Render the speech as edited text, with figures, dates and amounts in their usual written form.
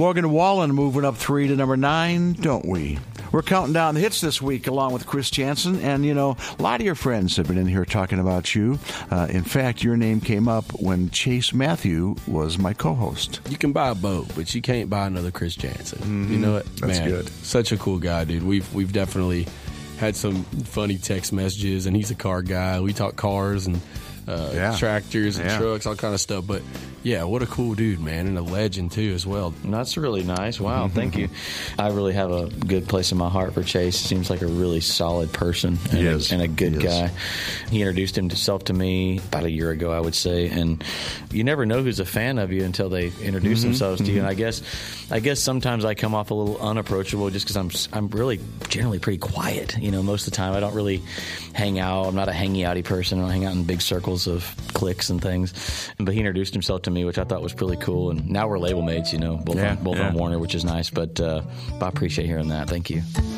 Morgan Wallen moving up 3 to number 9, Don't We? We're counting down the hits this week along with Chris Jansen. And, you know, a lot of your friends have been in here talking about you. In fact, your name came up when Chase Matthew was my co-host. You can buy a boat, but you can't buy another Chris Jansen. Mm-hmm. You know what? That's Man, good. Such a cool guy, dude. We've definitely had some funny text messages, and he's a car guy. We talk cars and tractors and trucks, all kind of stuff. But yeah, what a cool dude, man, and a legend too as well. That's really nice. Wow, thank you. I really have a good place in my heart for Chase. Seems like a really solid person and a good guy. He introduced himself to me about a year ago, I would say, and you never know who's a fan of you until they introduce themselves to you. And I guess sometimes I come off a little unapproachable just because I'm really generally pretty quiet. You know, most of the time I don't really hang out. I'm not a hangy outy person. I don't hang out in big circles of cliques and things. But he introduced himself to me, which I thought was really cool. And now we're label mates, you know, both on Warner, which is nice. But I appreciate hearing that. Thank you.